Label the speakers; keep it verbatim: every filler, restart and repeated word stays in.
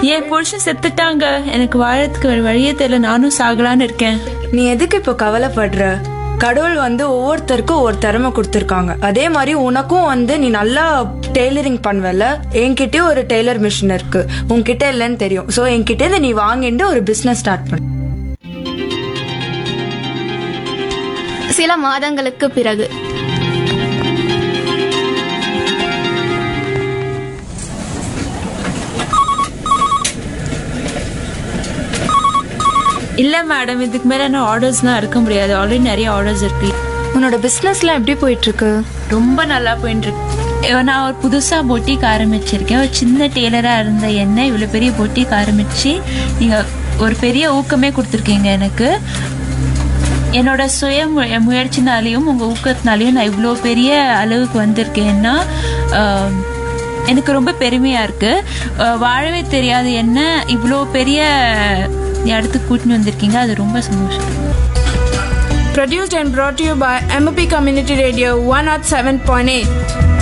Speaker 1: என் புருஷன் செத்துட்டாங்க, எனக்கு வாழறதுக்கு வேற வழியே தெரியல, நானும் சாகலான்னு இருக்கேன்.
Speaker 2: நீ எதுக்கு இப்போ கவலைப்படுற? கடவுள் வந்து ஒவ்வொருத்தருக்கும் ஒரு திறமை கொடுத்துருக்காங்க. அதே மாதிரி உனக்கும் வந்து நீ நல்லா டெய்லரிங் பண்ணுவல. என்கிட்டயும் ஒரு டெய்லர் மிஷின் இருக்கு, உன்கிட்ட இல்லைன்னு தெரியும். ஸோ என்கிட்ட இருந்து நீ வாங்கிட்டு ஒரு பிசினஸ் ஸ்டார்ட் பண்ணு.
Speaker 3: சில மாதங்களுக்கு பிறகு
Speaker 1: இல்ல மேடம், இதுக்கு மேல என்ன ஆர்டர்ஸ்லாம் இருக்க முடியாது. ஆல்ரெடி நிறைய ஆர்டர்ஸ் இருக்கு.
Speaker 2: உன்னோட பிசினஸ்லாம் எப்படி போயிட்டு இருக்கு?
Speaker 1: ரொம்ப நல்லா போயிட்டு இருக்கு. நான் ஒரு புதுசா பொட்டிக் ஆரம்பிச்சிருக்கேன். ஒரு சின்ன டெய்லரா இருந்த என்ன இவ்வளவு பெரிய பொட்டிக் ஆரம்பிச்சு நீங்க ஒரு பெரிய ஊக்கமே கொடுத்துருக்கீங்க எனக்கு. என்னோட சுய முயற்சினாலையும் உங்க ஊக்கத்தினாலையும் நான் இவ்வளோ பெரிய அளவுக்கு வந்திருக்கேன்னா எனக்கு ரொம்ப பெருமையா இருக்கு. வாழவே தெரியாது என்ன இவ்வளோ பெரிய இடத்துக்கு கூட்டின்னு வந்திருக்கீங்க, அது ரொம்ப சந்தோஷம்.
Speaker 4: Produced and brought to you by M O P Community Radio one oh seven point eight.